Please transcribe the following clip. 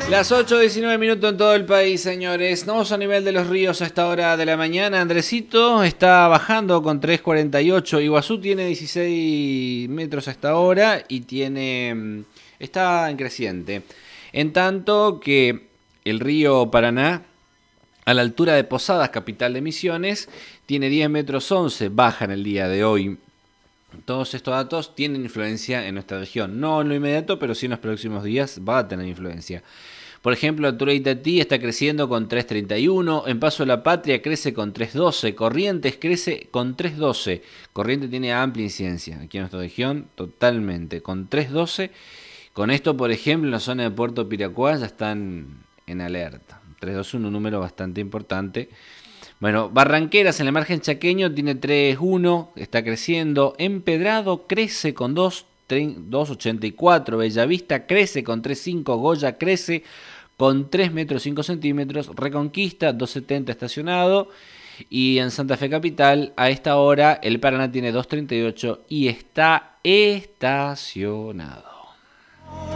Las 8:19 en todo el país, señores. Vamos a nivel de los ríos a esta hora de la mañana. Andresito está bajando con 3,48. Iguazú tiene 16 metros a esta hora y está en creciente. En tanto que el río Paraná, a la altura de Posadas, capital de Misiones, tiene 10 metros 11, baja en el día de hoy. Todos estos datos tienen influencia en nuestra región. No en lo inmediato, pero sí en los próximos días va a tener influencia. Por ejemplo, Altura de Itatí está creciendo con 3,31, en Paso de la Patria crece con 3,12, Corrientes crece con 3,12. Corrientes tiene amplia incidencia aquí en nuestra región, totalmente, con 3,12. Con esto, por ejemplo, en la zona de Puerto Piracuá ya están en alerta. 3,12 es un número bastante importante. Bueno, Barranqueras en el margen chaqueño tiene 3,1, está creciendo. Empedrado crece con 2,84. Bellavista crece con 3,5. Goya crece con 3 metros 5 centímetros. Reconquista 2,70 estacionado. Y en Santa Fe Capital, a esta hora, el Paraná tiene 2,38 y está estacionado.